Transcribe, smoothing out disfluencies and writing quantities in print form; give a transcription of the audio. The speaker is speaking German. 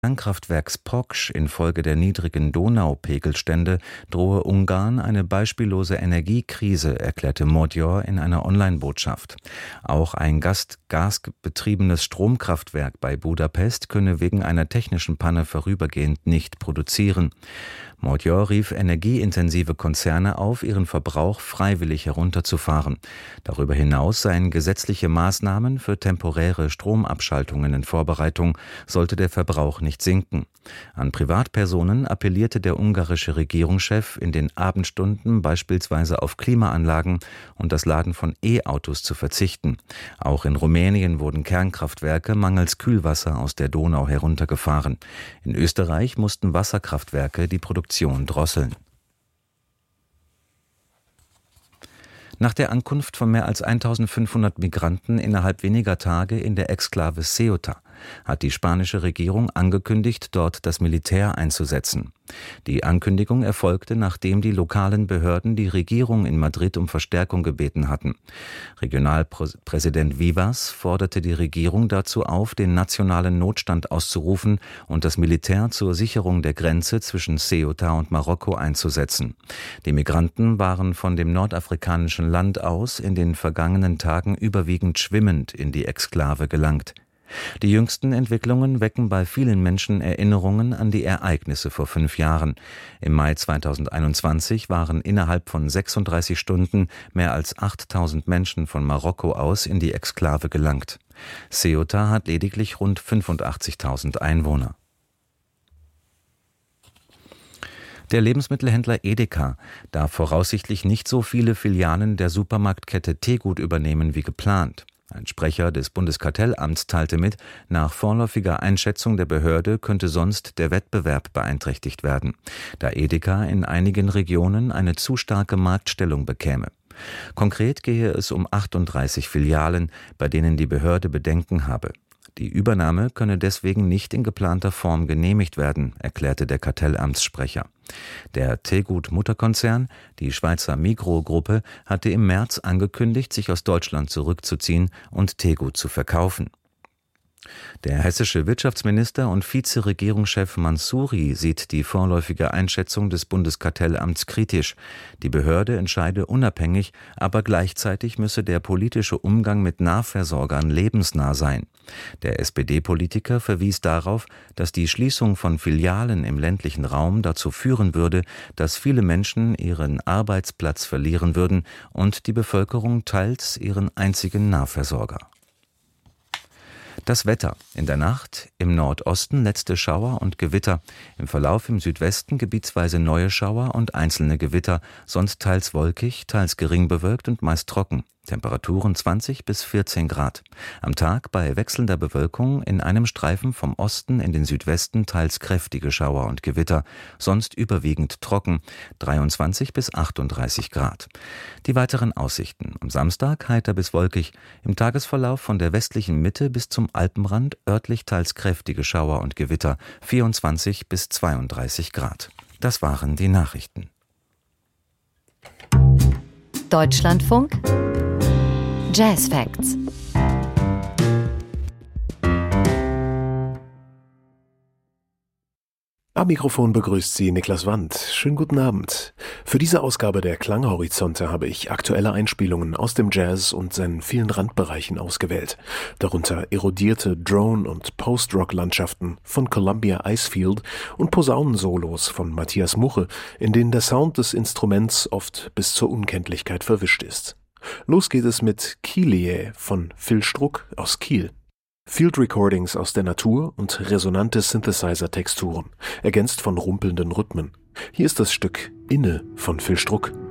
Kernkraftwerks Poksch infolge der niedrigen Donaupegelstände drohe Ungarn eine beispiellose Energiekrise, erklärte Magyar in einer Online-Botschaft. Auch ein gasbetriebenes Stromkraftwerk bei Budapest könne wegen einer technischen Panne vorübergehend nicht produzieren. Magyar rief energieintensive Konzerne auf, ihren Verbrauch freiwillig herunterzufahren. Darüber hinaus seien gesetzliche Maßnahmen für temporäre Stromabschaltungen in Vorbereitung, sollte der Verbrauch nicht sinken. An Privatpersonen appellierte der ungarische Regierungschef in den Abendstunden beispielsweise auf Klimaanlagen und das Laden von E-Autos zu verzichten. Auch in Rumänien wurden Kernkraftwerke mangels Kühlwasser aus der Donau heruntergefahren. In Österreich mussten Wasserkraftwerke die Produktion drosseln. Nach der Ankunft von mehr als 1500 Migranten innerhalb weniger Tage in der Exklave Ceuta hat die spanische Regierung angekündigt, dort das Militär einzusetzen. Die Ankündigung erfolgte, nachdem die lokalen Behörden die Regierung in Madrid um Verstärkung gebeten hatten. Regionalpräsident Vivas forderte die Regierung dazu auf, den nationalen Notstand auszurufen und das Militär zur Sicherung der Grenze zwischen Ceuta und Marokko einzusetzen. Die Migranten waren von dem nordafrikanischen Land aus in den vergangenen Tagen überwiegend schwimmend in die Exklave gelangt. Die jüngsten Entwicklungen wecken bei vielen Menschen Erinnerungen an die Ereignisse vor 5 Jahren. Im Mai 2021 waren innerhalb von 36 Stunden mehr als 8.000 Menschen von Marokko aus in die Exklave gelangt. Ceuta hat lediglich rund 85.000 Einwohner. Der Lebensmittelhändler Edeka darf voraussichtlich nicht so viele Filialen der Supermarktkette Tegut übernehmen wie geplant. Ein Sprecher des Bundeskartellamts teilte mit, nach vorläufiger Einschätzung der Behörde könnte sonst der Wettbewerb beeinträchtigt werden, da Edeka in einigen Regionen eine zu starke Marktstellung bekäme. Konkret gehe es um 38 Filialen, bei denen die Behörde Bedenken habe. Die Übernahme könne deswegen nicht in geplanter Form genehmigt werden, erklärte der Kartellamtssprecher. Der Tegut-Mutterkonzern, die Schweizer Migros-Gruppe, hatte im März angekündigt, sich aus Deutschland zurückzuziehen und Tegut zu verkaufen. Der hessische Wirtschaftsminister und Vizeregierungschef Mansouri sieht die vorläufige Einschätzung des Bundeskartellamts kritisch. Die Behörde entscheide unabhängig, aber gleichzeitig müsse der politische Umgang mit Nahversorgern lebensnah sein. Der SPD-Politiker verwies darauf, dass die Schließung von Filialen im ländlichen Raum dazu führen würde, dass viele Menschen ihren Arbeitsplatz verlieren würden und die Bevölkerung teils ihren einzigen Nahversorger. Das Wetter. In der Nacht im Nordosten letzte Schauer und Gewitter. Im Verlauf im Südwesten gebietsweise neue Schauer und einzelne Gewitter, sonst teils wolkig, teils gering bewölkt und meist trocken. Temperaturen 20 bis 14 Grad. Am Tag bei wechselnder Bewölkung in einem Streifen vom Osten in den Südwesten teils kräftige Schauer und Gewitter, sonst überwiegend trocken, 23 bis 38 Grad. Die weiteren Aussichten. Am Samstag heiter bis wolkig, im Tagesverlauf von der westlichen Mitte bis zum Alpenrand örtlich teils kräftige Schauer und Gewitter, 24 bis 32 Grad. Das waren die Nachrichten. Deutschlandfunk Jazz Facts. Am Mikrofon begrüßt Sie Niklas Wandt. Schönen guten Abend. Für diese Ausgabe der Klanghorizonte habe ich aktuelle Einspielungen aus dem Jazz und seinen vielen Randbereichen ausgewählt. Darunter erodierte Drone- und Post-Rock-Landschaften von Columbia Icefield und Posaunensolos von Matthias Muche, in denen der Sound des Instruments oft bis zur Unkenntlichkeit verwischt ist. Los geht es mit Kylie von Phil Struck aus Kiel. Field Recordings aus der Natur und resonante Synthesizer-Texturen, ergänzt von rumpelnden Rhythmen. Hier ist das Stück Inne von Phil Struck.